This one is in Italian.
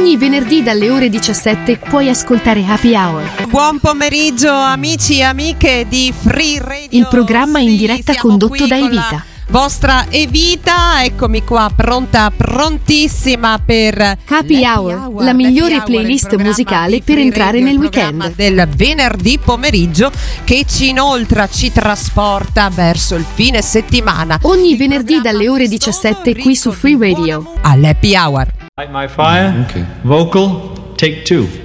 Ogni venerdì dalle ore 17 puoi ascoltare Happy Hour. Buon pomeriggio amici e amiche di Free Radio. Il programma in diretta siamo condotto qui da con Evita. la vostra Evita, eccomi qua prontissima per Happy Hour, la migliore playlist musicale per entrare nel weekend. Del venerdì pomeriggio che ci inoltra, ci trasporta verso il fine settimana. Ogni venerdì dalle ore 17 qui su Free Radio. All'Happy Hour. Light My Fire, vocal, take 2.